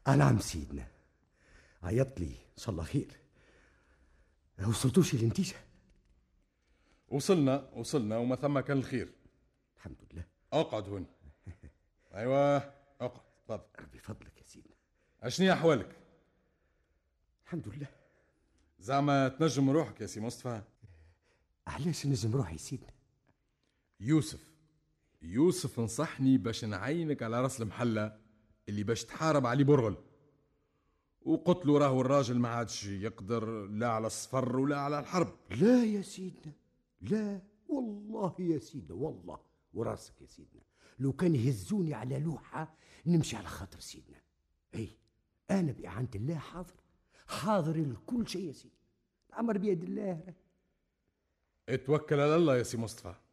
نعم سيدنا، عيط لي ان شاء الله خير. وصلتوش النتيجة؟ وصلنا وما ثم كان الخير الحمد لله. اقعد هنا. ايوه اقعد تفضل. ربي فضلك يا سيدنا. اشني احوالك؟ الحمد لله. زعما تنجم روحك يا سي مصطفى؟ علاش نجم روحي سيدنا؟ يوسف نصحني باش نعينك على راس المحلة اللي باش تحارب علي برغل، وقلت له راهو الراجل ما عادش يقدر لا على الصفر ولا على الحرب. لا يا سيدنا، لا والله يا سيدنا، والله وراسك يا سيدنا، لو كان يهزوني على لوحة نمشي على خاطر سيدنا. اي انا بإعانة الله حاضر لكل شيء يا سيدنا، الأمر بيد الله. اتوكل على الله يا سي مصطفى.